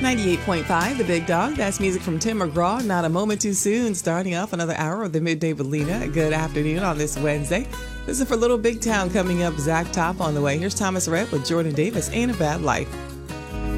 98.5, The Big Dog. That's music from Tim McGraw. Not a moment too soon. Starting off another hour of the Midday with Lena. Good afternoon on this Wednesday. This is for Little Big Town coming up. Zach Top on the way. Here's Thomas Rhett with Jordan Davis. Ain't a Bad Life.